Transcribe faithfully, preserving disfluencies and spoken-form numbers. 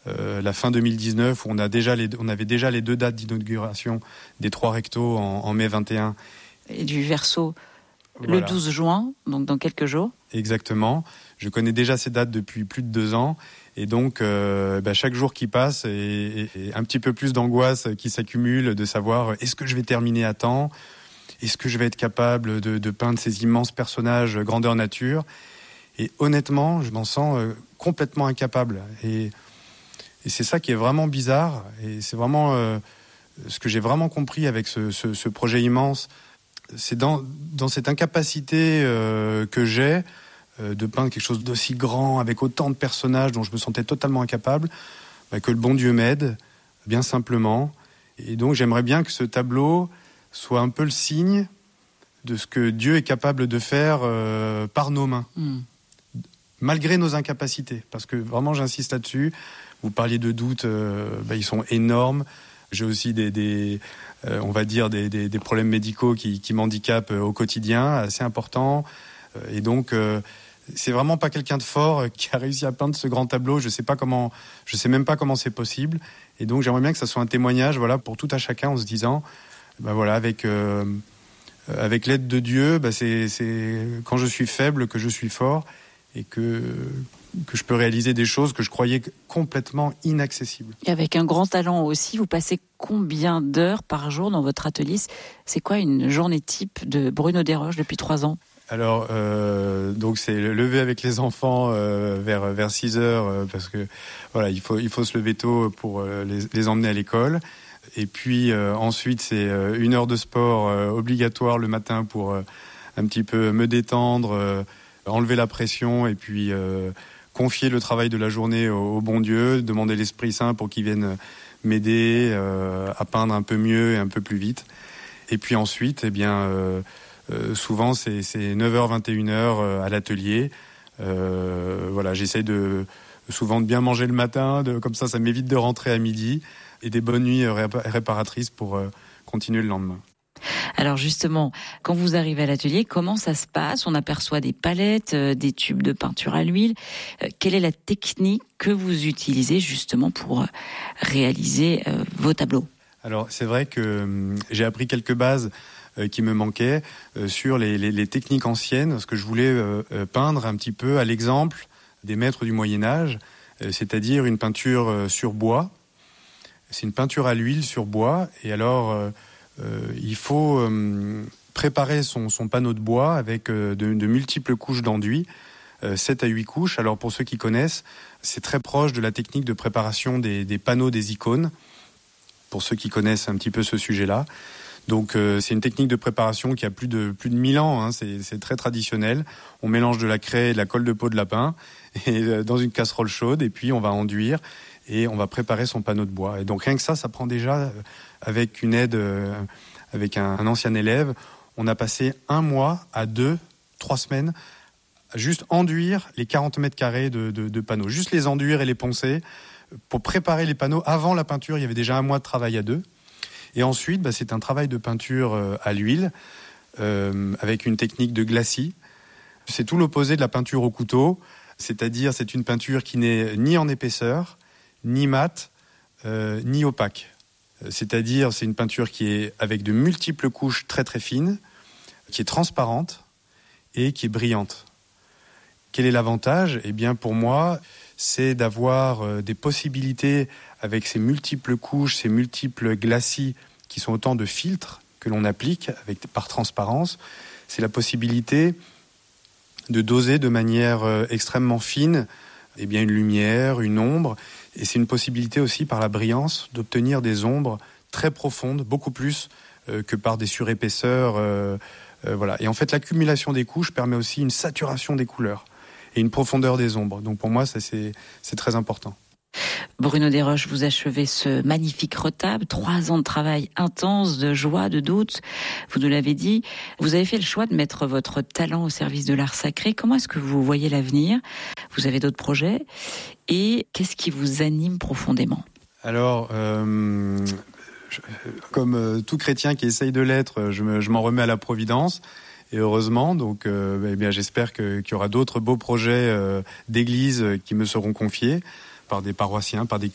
euh, la fin deux mille dix-neuf, où on, a déjà les, on avait déjà les deux dates d'inauguration des trois rectos en, en mai vingt et un. Et du Verso Voilà. le douze juin, donc dans quelques jours. Exactement. Je connais déjà ces dates depuis plus de deux ans. Et donc, euh, bah, chaque jour qui passe, et, et, et un petit peu plus d'angoisse qui s'accumule de savoir est-ce que je vais terminer à temps ? Est-ce que je vais être capable de, de peindre ces immenses personnages grandeur nature ? Et honnêtement, je m'en sens euh, complètement incapable. Et, et c'est ça qui est vraiment bizarre. Et c'est vraiment euh, ce que j'ai vraiment compris avec ce, ce, ce projet immense. C'est dans, dans cette incapacité euh, que j'ai euh, de peindre quelque chose d'aussi grand, avec autant de personnages dont je me sentais totalement incapable, bah, que le bon Dieu m'aide, bien simplement. Et donc j'aimerais bien que ce tableau soit un peu le signe de ce que Dieu est capable de faire euh, par nos mains, mmh. malgré nos incapacités. Parce que vraiment, j'insiste là-dessus. Vous parliez de doutes, euh, bah, ils sont énormes. J'ai aussi des, des euh, on va dire, des, des, des problèmes médicaux qui, qui m'handicapent au quotidien, assez importants. Et donc, euh, c'est vraiment pas quelqu'un de fort qui a réussi à peindre ce grand tableau. Je sais pas comment, je sais même pas comment c'est possible. Et donc, j'aimerais bien que ça soit un témoignage, voilà, pour tout à chacun, en se disant, ben voilà, avec euh, avec l'aide de Dieu, ben c'est c'est quand je suis faible que je suis fort et que que je peux réaliser des choses que je croyais complètement inaccessibles. Et avec un grand talent aussi, vous passez combien d'heures par jour dans votre atelier ? C'est quoi une journée type de Bruno Desroches depuis trois ans ? Alors, euh, donc c'est le lever avec les enfants euh, vers vers six heures euh, parce que voilà, il faut il faut se lever tôt pour euh, les, les emmener à l'école. Et puis euh, ensuite, c'est euh, une heure de sport euh, obligatoire le matin pour euh, un petit peu me détendre, euh, enlever la pression et puis euh, confier le travail de la journée au, au bon Dieu, demander l'Esprit Saint pour qu'il vienne m'aider euh, à peindre un peu mieux et un peu plus vite. Et puis ensuite, eh bien, euh, euh, souvent c'est, c'est neuf heures vingt et une heures euh, à l'atelier. Euh, voilà, j'essaie de souvent de bien manger le matin, de, comme ça, ça m'évite de rentrer à midi. Et des bonnes nuits réparatrices pour euh, continuer le lendemain. Alors justement, quand vous arrivez à l'atelier, comment ça se passe ? On aperçoit des palettes, euh, des tubes de peinture à l'huile. Euh, quelle est la technique que vous utilisez justement pour euh, réaliser euh, vos tableaux ? Alors c'est vrai que euh, j'ai appris quelques bases euh, qui me manquaient euh, sur les, les, les techniques anciennes, parce que je voulais euh, euh, peindre un petit peu à l'exemple des maîtres du Moyen-Âge, euh, c'est-à-dire une peinture euh, sur bois. C'est une peinture à l'huile sur bois. Et alors, euh, euh, il faut euh, préparer son, son panneau de bois avec euh, de, de multiples couches d'enduit, euh, sept à huit couches. Alors, pour ceux qui connaissent, c'est très proche de la technique de préparation des, des panneaux des icônes, pour ceux qui connaissent un petit peu ce sujet-là. Donc, euh, c'est une technique de préparation qui a plus de, plus de mille ans. Hein. C'est, c'est très traditionnel. On mélange de la craie et de la colle de peau de lapin et, euh, dans une casserole chaude, et puis on va enduire. Et on va préparer son panneau de bois. Et donc rien que ça, ça prend déjà, avec une aide, euh, avec un, un ancien élève, on a passé un mois à deux, trois semaines, à juste enduire les quarante mètres carrés de, de, de panneaux. Juste les enduire et les poncer. Pour préparer les panneaux, avant la peinture, il y avait déjà un mois de travail à deux. Et ensuite, bah, c'est un travail de peinture euh, à l'huile, euh, avec une technique de glacis. C'est tout l'opposé de la peinture au couteau. C'est-à-dire, c'est une peinture qui n'est ni en épaisseur, ni mate, euh, ni opaque. C'est-à-dire, c'est une peinture qui est avec de multiples couches très très fines, qui est transparente et qui est brillante. Quel est l'avantage ? Eh bien, pour moi, c'est d'avoir euh, des possibilités avec ces multiples couches, ces multiples glacis, qui sont autant de filtres que l'on applique avec, par transparence. C'est la possibilité de doser de manière euh, extrêmement fine eh bien, une lumière, une ombre. Et c'est une possibilité aussi, par la brillance, d'obtenir des ombres très profondes, beaucoup plus euh, que par des surépaisseurs. Euh, euh, voilà. Et en fait, l'accumulation des couches permet aussi une saturation des couleurs et une profondeur des ombres. Donc pour moi, ça, c'est, c'est très important. Bruno Desroches, vous achevez ce magnifique retable, trois ans de travail intense, de joie, de doute. Vous nous l'avez dit, vous avez fait le choix de mettre votre talent au service de l'art sacré. Comment est-ce que vous voyez l'avenir ? Vous avez d'autres projets ? Et qu'est-ce qui vous anime profondément ? Alors, euh, je, comme euh, tout chrétien qui essaye de l'être, je, me, je m'en remets à la Providence. Et heureusement, donc, euh, eh bien, j'espère que, qu'il y aura d'autres beaux projets euh, d'église qui me seront confiés par des paroissiens, par des